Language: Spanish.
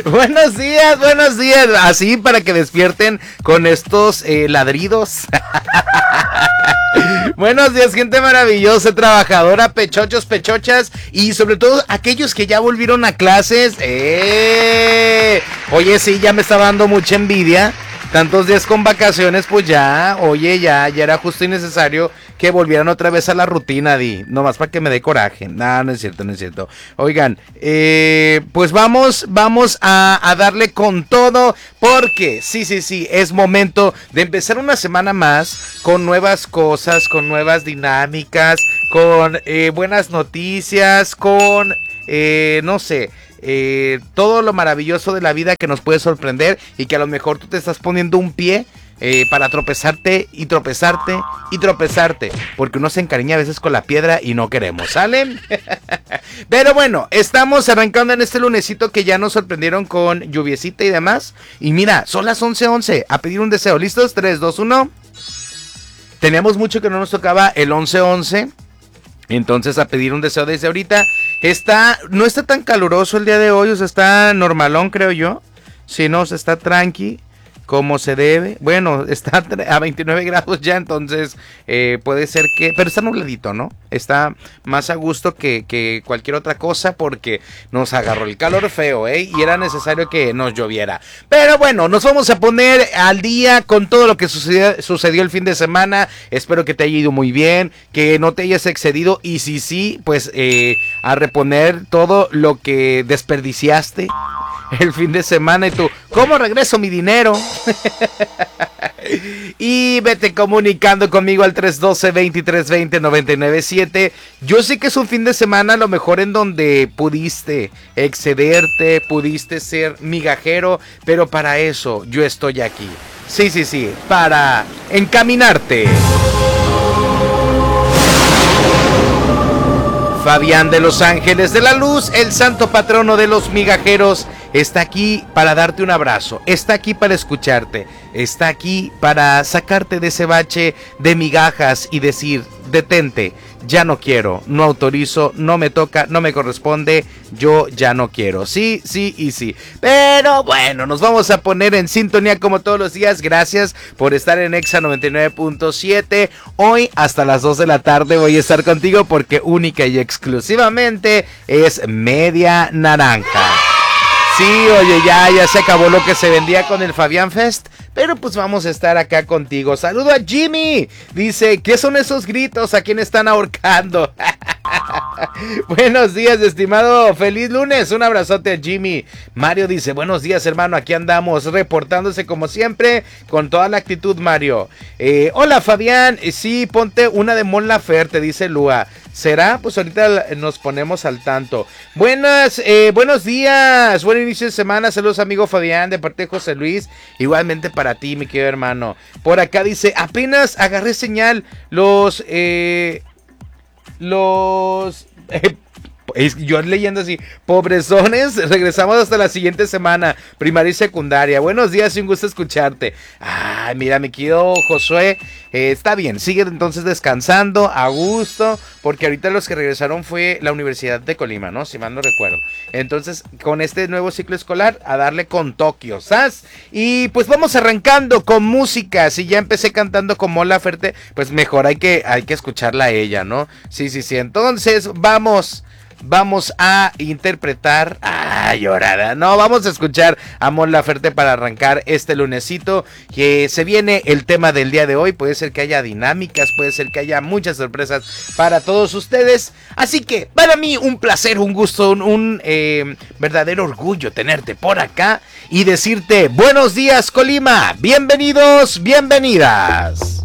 Buenos días. Así para que despierten con estos ladridos. Buenos días, gente maravillosa, trabajadora, pechochos, pechochas y sobre todo aquellos que ya volvieron a clases. Oye, sí, ya me estaba dando mucha envidia. Tantos días con vacaciones, pues ya era justo y necesario que volvieran otra vez a la rutina, nomás para que me dé coraje. No es cierto. Oigan, pues vamos a darle con todo, porque sí, es momento de empezar una semana más con nuevas cosas, con nuevas dinámicas, con buenas noticias, con, no sé... todo lo maravilloso de la vida que nos puede sorprender y que a lo mejor tú te estás poniendo un pie para tropezarte y tropezarte y tropezarte, porque uno se encariña a veces con la piedra y no queremos, ¿sale? Pero bueno, estamos arrancando en este lunesito que ya nos sorprendieron con lluviecita y demás. Y mira, son las 11:11, a pedir un deseo. ¿Listos? 3, 2, 1. Teníamos mucho que no nos tocaba el 11:11. Entonces a pedir un deseo desde ahorita. No está tan caluroso el día de hoy, o sea, está normalón, creo yo. Si no, se está tranqui, como se debe. Bueno, está a 29 grados ya, entonces puede ser que... Pero está nubladito, ¿no? Está más a gusto que cualquier otra cosa porque nos agarró el calor feo, y era necesario que nos lloviera. Pero bueno, nos vamos a poner al día con todo lo que sucedió el fin de semana. Espero que te haya ido muy bien, que no te hayas excedido y si sí, pues a reponer todo lo que desperdiciaste el fin de semana. Y tú, ¿cómo regreso mi dinero? Y vete comunicando conmigo al 312-2320-997. Yo sé que es un fin de semana a lo mejor en donde pudiste excederte, pudiste ser migajero, pero para eso yo estoy aquí. Sí, para encaminarte. Fabián de los Ángeles de la Luz, el santo patrono de los migajeros, está aquí para darte un abrazo, está aquí para escucharte, está aquí para sacarte de ese bache de migajas y decir, detente, ya no quiero, no autorizo, no me toca, no me corresponde, yo ya no quiero. Sí. Pero bueno, nos vamos a poner en sintonía como todos los días. Gracias por estar en Exa 99.7. Hoy hasta las 2 de la tarde voy a estar contigo porque única y exclusivamente es Media Naranja. Sí, oye, ya se acabó lo que se vendía con el Fabián Fest, pero pues vamos a estar acá contigo. Saludo a Jimmy, dice, ¿qué son esos gritos? ¿A quién están ahorcando? Buenos días, estimado, feliz lunes, un abrazote a Jimmy. Mario dice, buenos días, hermano, aquí andamos, reportándose como siempre, con toda la actitud, Mario. Hola, Fabián, sí, ponte una de Mon Laferte, dice Lua. ¿Será? Pues ahorita nos ponemos al tanto. Buenos días, buen inicio de semana, saludos amigo Fabián, de parte de José Luis, igualmente para ti, mi querido hermano. Por acá dice, apenas agarré señal, yo leyendo así, pobrezones, regresamos hasta la siguiente semana, primaria y secundaria. Buenos días y un gusto escucharte. Ay, mira, mi querido Josué, está bien, sigue entonces descansando a gusto, porque ahorita los que regresaron fue la Universidad de Colima, ¿no? Si mal no recuerdo. Entonces, con este nuevo ciclo escolar, a darle con Tokio, ¿sabes? Y pues vamos arrancando con música. Si ya empecé cantando con Mon Laferte, pues mejor hay que escucharla a ella, ¿no? Sí. Entonces, vamos a interpretar. Llorada. No, vamos a escuchar a Mon Laferte para arrancar este lunesito. Que se viene el tema del día de hoy. Puede ser que haya dinámicas, puede ser que haya muchas sorpresas para todos ustedes. Así que para mí un placer, un gusto, un verdadero orgullo tenerte por acá y decirte buenos días, Colima. Bienvenidos, bienvenidas.